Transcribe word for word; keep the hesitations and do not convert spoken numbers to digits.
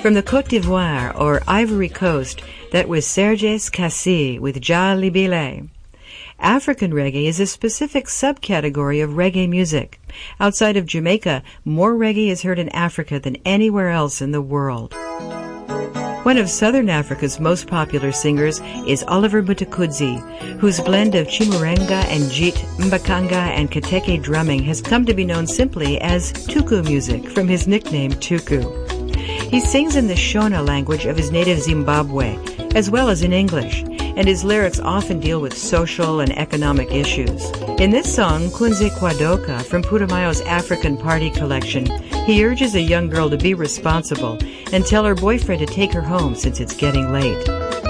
From the Côte d'Ivoire, or Ivory Coast, that was Serges Cassi with Ja Libile. African reggae is a specific subcategory of reggae music. Outside of Jamaica, more reggae is heard in Africa than anywhere else in the world. One of Southern Africa's most popular singers is Oliver Mtukudzi, whose blend of Chimurenga and Jit, Mbakanga, and Kateke drumming has come to be known simply as Tuku music, from his nickname Tuku. He sings in the Shona language of his native Zimbabwe, as well as in English, and his lyrics often deal with social and economic issues. In this song, Kunze Kwadoka, from Putumayo's African Party collection, he urges a young girl to be responsible and tell her boyfriend to take her home since it's getting late.